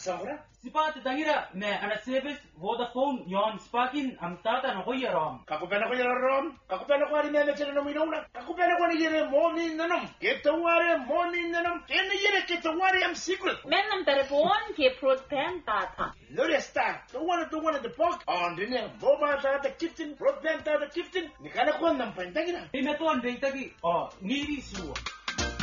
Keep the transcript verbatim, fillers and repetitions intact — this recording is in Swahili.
Sahura? Sipat tangira me ana service Vodafone yon spakin am tata no koya rom. Kakupena ko yara rom. Kakupena ko ari meme chene no minuna. Kakupena ko ni yere morning nanam. Ketaware morning nanam. Kene yere ketaware am secret. Men telefon ke broadband data. Lore sta. The one the one in the park. On the mobile data kitchen, broadband data kitchen. Ni kana ko nam pantagira. Imeto an deitagi oh niri suwa.